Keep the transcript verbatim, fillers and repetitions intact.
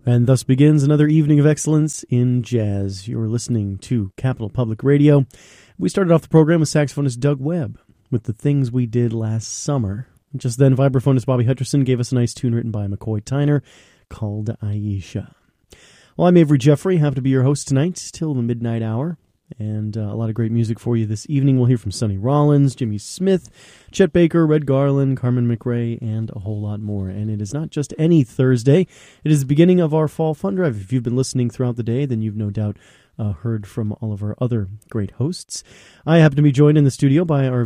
And thus begins another evening of excellence in jazz. You're listening to Capital Public Radio. We started off the program with saxophonist Doug Webb with The Things We Did Last Summer. Just then, vibraphonist Bobby Hutcherson gave us a nice tune written by McCoy Tyner called Aisha. Well, I'm Avery Jeffrey, happy to be your host tonight till the midnight hour. And uh, a lot of great music for you this evening. We'll hear from Sonny Rollins, Jimmy Smith, Chet Baker, Red Garland, Carmen McRae, and a whole lot more. And it is not just any Thursday. It is the beginning of our Fall Fun Drive. If you've been listening throughout the day, then you've no doubt uh, heard from all of our other great hosts. I happen to be joined in the studio by our